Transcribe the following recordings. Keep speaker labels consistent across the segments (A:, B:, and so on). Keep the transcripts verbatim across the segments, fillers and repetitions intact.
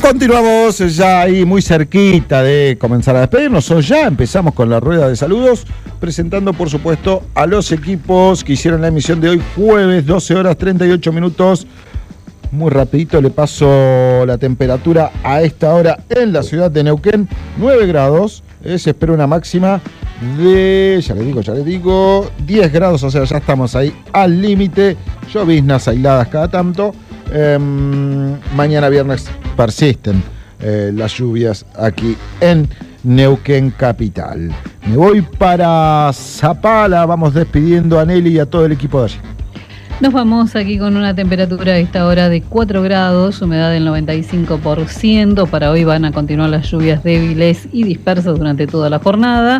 A: Continuamos ya ahí muy cerquita de comenzar a despedirnos, o ya empezamos con la rueda de saludos, presentando por supuesto a los equipos que hicieron la emisión de hoy, jueves, doce horas treinta y ocho minutos. Muy rapidito le paso la temperatura a esta hora en la ciudad de Neuquén, nueve grados, eh, se espera una máxima de, ya le digo, ya le digo, diez grados, o sea, ya estamos ahí al límite, lloviznas aisladas cada tanto. Eh, mañana viernes persisten eh, las lluvias aquí en Neuquén capital. Me voy para Zapala, vamos despidiendo a Nelly y a todo el equipo de allí.
B: Nos vamos aquí con una temperatura a esta hora de cuatro grados, humedad del noventa y cinco por ciento. Para hoy van a continuar las lluvias débiles y dispersas durante toda la jornada.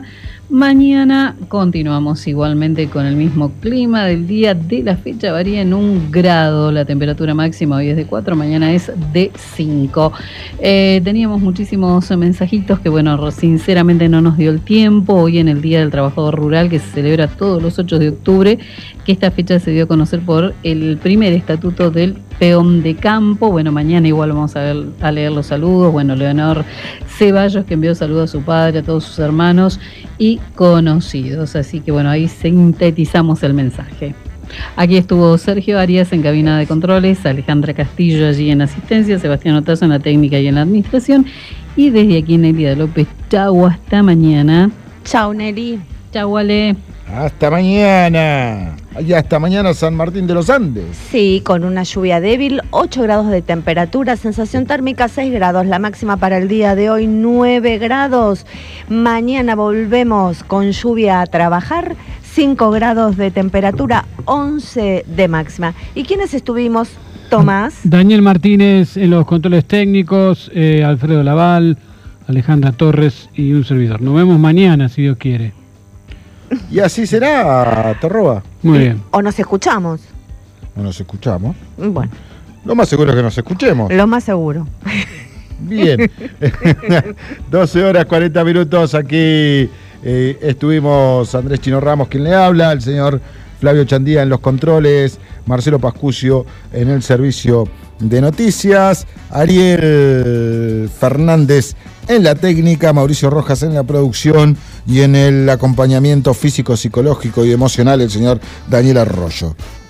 B: Mañana continuamos igualmente con el mismo clima del día de la fecha, varía en un grado, la temperatura máxima hoy es de cuatro, mañana es de cinco. Eh, teníamos muchísimos mensajitos que bueno, sinceramente no nos dio el tiempo, hoy en el Día del Trabajador Rural que se celebra todos los ocho de octubre, que esta fecha se dio a conocer por el primer estatuto del peón de campo. Bueno, mañana igual vamos a, ver, a leer los saludos. Bueno, Leonor Ceballos que envió saludos a su padre, a todos sus hermanos y conocidos. Así que bueno, ahí sintetizamos el mensaje. Aquí estuvo Sergio Arias en cabina de controles, Alejandra Castillo allí en asistencia, Sebastián Otazo en la técnica y en la administración. Y desde aquí Nelia López, chau, hasta mañana.
C: Chau, Nelly.
B: Chau, Ale.
A: Hasta mañana. Y hasta mañana San Martín de los Andes.
C: Sí, con una lluvia débil, ocho grados de temperatura, sensación térmica seis grados, la máxima para el día de hoy nueve grados. Mañana volvemos con lluvia a trabajar, cinco grados de temperatura, once de máxima. ¿Y quiénes estuvimos, Tomás?
D: Daniel Martínez en los controles técnicos, eh, Alfredo Laval, Alejandra Torres y un servidor. Nos vemos mañana, si Dios quiere.
A: Y así será, Torroba.
D: Muy bien.
C: ¿O nos escuchamos?
A: ¿O nos escuchamos?
C: Bueno.
A: Lo más seguro es que nos escuchemos.
C: Lo más seguro.
A: Bien. doce horas cuarenta minutos aquí. Eh, estuvimos Andrés Chino Ramos, quien le habla, el señor Flavio Chandía en los controles, Marcelo Pascucio en el servicio de noticias, Ariel Fernández en la técnica, Mauricio Rojas en la producción y en el acompañamiento físico, psicológico y emocional el señor Daniel Arroyo.